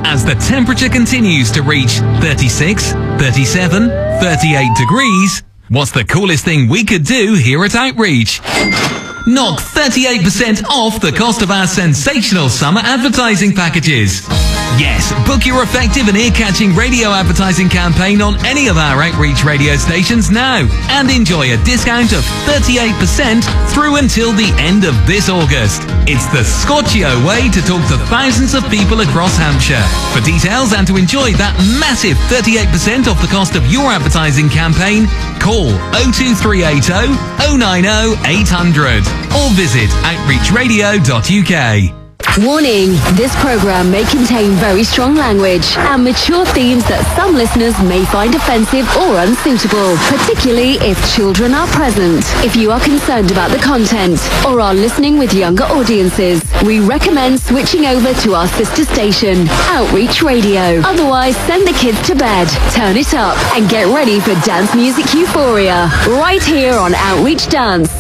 as the temperature continues to reach 36, 37, 38 degrees. What's the coolest thing we could do here at Outreach? Knock 38% off the cost of our sensational summer advertising packages. Yes, book your effective and ear-catching radio advertising campaign on any of our Outreach radio stations now and enjoy a discount of 38% through until the end of this August. It's the Scotchio way to talk to thousands of people across Hampshire. For details and to enjoy that massive 38% off the cost of your advertising campaign, call 02380 090 800 or visit outreachradio.uk. Warning, this program may contain very strong language and mature themes that some listeners may find offensive or unsuitable, particularly if children are present. If you are concerned about the content or are listening with younger audiences, we recommend switching over to our sister station, Outreach Radio. Otherwise, send the kids to bed, turn it up, and get ready for dance music euphoria, right here on Outreach Dance.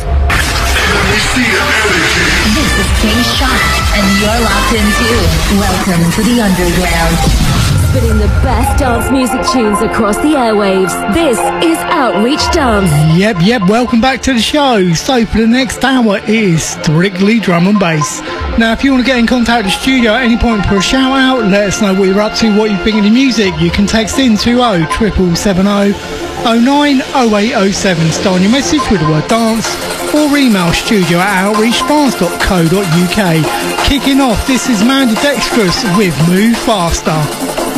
This is King Shot, and you're locked into Welcome to the Underground. Spinning the best dance music tunes across the airwaves. This is Outreach Dance. Yep, welcome back to the show. So for the next hour, it is strictly drum and bass. Now, if you want to get in contact with the studio at any point for a shout out, let us know what you're up to, what you think of the music. You can text in 20 090807, starting your message with the word dance, or email studio@outreachdance.co.uk. Kicking off, this is Mandy Dextrous with Move Faster.